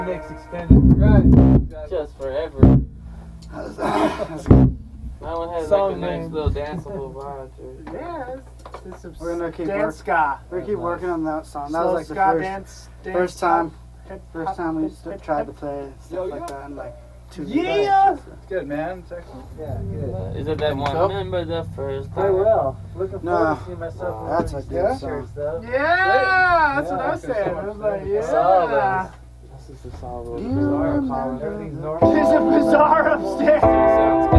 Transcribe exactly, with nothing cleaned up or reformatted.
Next extended. Right. Just forever. That's, that's good. That one has Song like a nice name. little danceable vibe to it. Yeah, it's, it's some We're gonna keep dance work- ska. We keep working on that song. That Slow was like the ska first, dance, dance first time, hip first hop, time we hip, st- hip, tried hip. to play stuff Yo, like yo. that, and like two Yeah. days. It's good, man. It's excellent. Yeah, good. Is it that one? So? Remember the first time? Very well. Looking No. forward to seeing myself in That's one of a these good t-shirts, though. Yeah, that's Yeah, what I I was feel so saying. I much was like, better. yeah. This is the song. You Bizarre remember- collar. Everything's normal. There's a bazaar upstairs. Sounds